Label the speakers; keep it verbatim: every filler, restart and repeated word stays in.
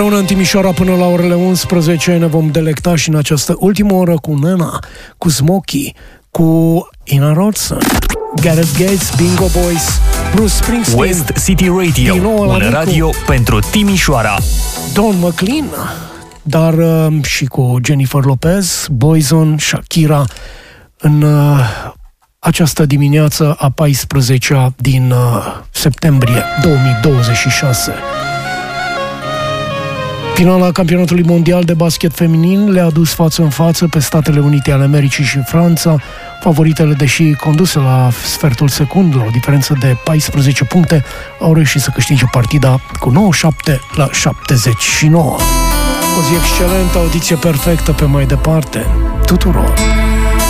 Speaker 1: Una în Timișoara până la orele unsprezece. Ne vom delecta și în această ultimă oră cu Nena, cu Smokey, cu Ina Rodson, Gareth Gates, Bingo Boys, Bruce Springsteen,
Speaker 2: West City Radio, un radio pentru Timișoara,
Speaker 1: Don McLean, dar uh, și cu Jennifer Lopez, Boyzone, Shakira în uh, această dimineață a paisprezecea din uh, septembrie două mii douăzeci și șase. Finala campionatului mondial de basket feminin le-a dus față în față pe Statele Unite ale Americii și Franța. Favoritele, deși conduse la sfertul secund, la o diferență de paisprezece puncte, au reușit să câștige partida cu nouăzeci și șapte la șaptezeci și nouă. O zi excelentă, audiție perfectă pe mai departe tuturor!